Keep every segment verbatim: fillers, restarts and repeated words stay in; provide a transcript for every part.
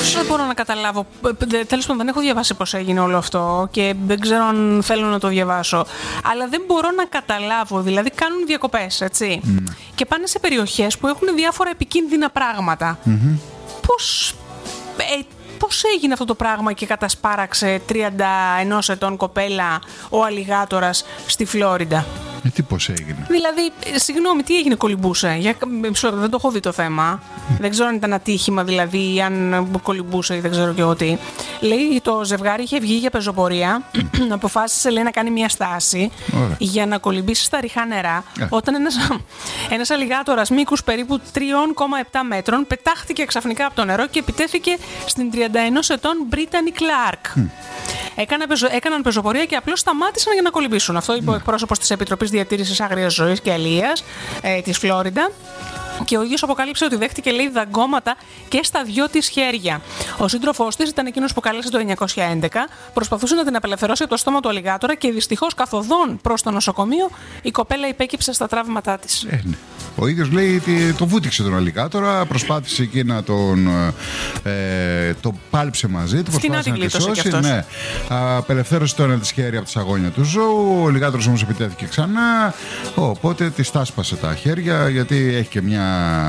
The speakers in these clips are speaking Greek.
Δεν μπορώ να καταλάβω. Τέλος πάντων, δεν έχω διαβάσει πώς έγινε όλο αυτό και δεν ξέρω αν θέλω να το διαβάσω. Αλλά δεν μπορώ να καταλάβω. Δηλαδή, κάνουν διακοπές, έτσι. Mm. Και πάνε σε περιοχές που έχουν διάφορα επικίνδυνα πράγματα. Mm-hmm. Πώς. Ε, Πώς έγινε αυτό το πράγμα και κατασπάραξε τριάντα ένα ετών κοπέλα ο αλιγάτορας στη Φλόριντα? Ε, τι πώς έγινε? Δηλαδή, συγγνώμη, τι έγινε, κολυμπούσε? Για, δεν το έχω δει το θέμα. Mm. Δεν ξέρω αν ήταν ατύχημα, δηλαδή, ή αν κολυμπούσε ή δεν ξέρω και εγώ τι. Λέει, το ζευγάρι είχε βγει για πεζοπορία, mm. αποφάσισε, λέει, να κάνει μια στάση Ωραία. για να κολυμπήσει στα ριχά νερά, yeah. όταν ένας, ένας αλιγάτορας μήκους περίπου τρία κόμμα επτά μέτρων πετάχτηκε ξαφνικά από το νερό και επιτέθηκε στην τριάντα ένα ετών Μπρίτανι Κλάρκ. Mm. Έκαναν, έκαναν πεζοπορία και απλώς σταμάτησαν για να κολυμπήσουν. Αυτό είπε ο εκπρόσωπος της Επιτροπής Διατήρησης Άγριας Ζωής και Αλίας ε, της Φλόριντα. Και ο ίδιος αποκάλυψε ότι δέχτηκε, λέει, δαγκώματα και στα δυο της χέρια. Ο σύντροφός της ήταν εκείνος που κάλεσε το εννιακόσια έντεκα, προσπαθούσε να την απελευθερώσει από το στόμα του αλιγάτορα και δυστυχώς καθοδόν προς το νοσοκομείο η κοπέλα υπέκυψε στα τραύματά της. Ε, ναι. Ο ίδιος λέει ότι το βούτυξε τον αλιγάτορα, προσπάθησε εκεί να τον ε, το πάλψε μαζί του, προσπάθησε να τη σώσει. Ναι. Απελευθέρωσε το ένα της χέρι από τη σαγόνια του ζώου, ο αλιγάτορας όμως επιτέθηκε ξανά, οπότε τη τάσπασε τα χέρια γιατί έχει και μια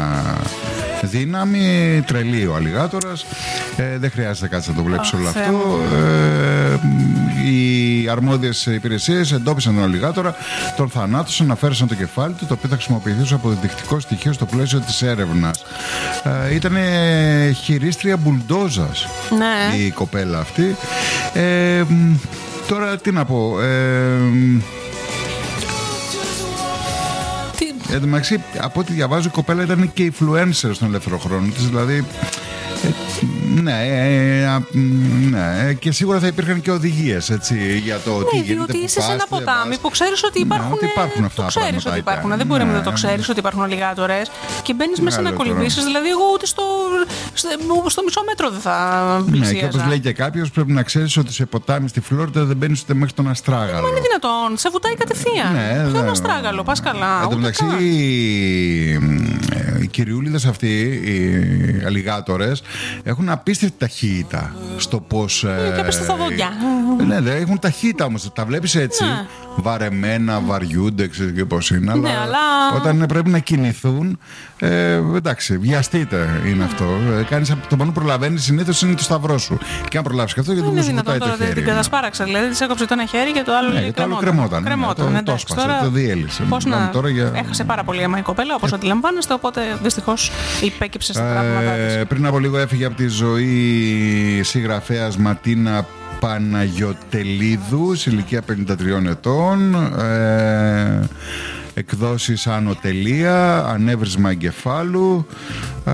δύναμη, τρελή ο αλιγάτορας. Ε, δεν χρειάζεται κάτι να το βλέπεις oh, όλο αυτό. Ε, οι αρμόδιες υπηρεσίες εντόπισαν τον αλιγάτορα, τον θανάτωσαν, αφαίρεσαν το κεφάλι του, το οποίο θα χρησιμοποιηθεί ως αποδεικτικό στοιχείο στο πλαίσιο της έρευνας. Ε, ήταν χειρίστρια μπουλντόζας ναι. η κοπέλα αυτή. Ε, τώρα τι να πω. Ε, Εν τω μεταξύ, από ό,τι διαβάζω, η κοπέλα ήταν και influencer στον ελεύθερο χρόνο της, δηλαδή. Ε, ναι, ε, ναι, και σίγουρα θα υπήρχαν και οδηγίες, έτσι, για το ναι, τι γίνεται. Ναι, διότι είσαι σε ένα ποτάμι που ξέρεις ότι υπάρχουν. Ναι, ότι υπάρχουν αυτά. Το ξέρεις ότι υπάρχουν. Ναι, δεν μπορεί ναι, να το ξέρεις ότι υπάρχουν αλιγάτορες και μπαίνεις μέσα να κολυμπήσεις. Δηλαδή, εγώ ούτε στο, στο, στο μισό μέτρο δεν θα πλησίαζα. Ναι, και όπως λέει και κάποιος, πρέπει να ξέρεις ότι σε ποτάμι στη Φλόριντα δεν μπαίνεις ούτε μέχρι τον αστράγαλο. Μα είναι δυνατόν, σε βουτάει κατευθείαν. Ναι, ποιο είναι αστράγαλο, πας καλά. Εν τω μεταξύ, οι κυριούλιδες αυτοί, οι αλιγάτορες, έχουν απίστευτη ταχύτητα στο πώς. Είναι και απίστευτα τα δόντια. Ναι, ναι, έχουν ταχύτητα όμως. Τα βλέπεις έτσι, ναι. βαρεμένα, βαριούνται, ξέρεις και πώς είναι. Αλλά, ναι, αλλά όταν πρέπει να κινηθούν, ε, εντάξει, βιαστείτε είναι αυτό. Ε, κάνεις, το μόνο που προλαβαίνεις συνήθως είναι το σταυρό σου. Και αν προλάβεις και αυτό, γιατί δεν σου βουτάει το χέρι. Την κατασπάραξα, δηλαδή της έκοψε το ένα χέρι και το άλλο ναι, κρεμόταν. κρεμόταν. κρεμόταν. Ναι, το, το σπάσε, το διέλυσε. Πώς να. Για... Έχασε πάρα πολύ αίμα η κοπέλα, όπως αντιλαμβάνεστε, οπότε δυστυχώς υπέκυψε στα τραύματά της. Πριν από λίγο έφυγε από τη ζωή συγγραφέας Ματίνα Παναγιωτελίδου σε ηλικία πενήντα τριών ετών. Ε, εκδόσεις Άνω Τελεία, Ανέβρισμα εγκεφάλου. Ε,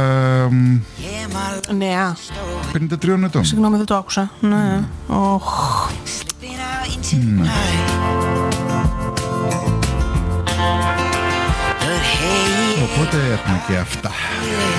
νέα. πενήντα τριών ετών. Συγγνώμη, δεν το άκουσα. Ναι. Oh. Ναι. Οπότε έχουμε και αυτά.